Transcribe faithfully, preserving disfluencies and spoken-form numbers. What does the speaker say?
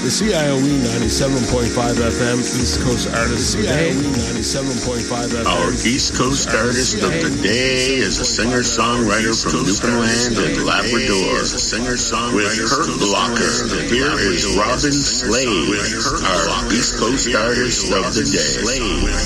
The C I O E ninety-seven point five F M East Coast Artist of the Day. ninety-seven point five F M. Our East Coast Artist of the Day is a singer-songwriter from Newfoundland and Labrador with Kurt Blocker. Here is Robin Slade, our East Coast Artist of the Day.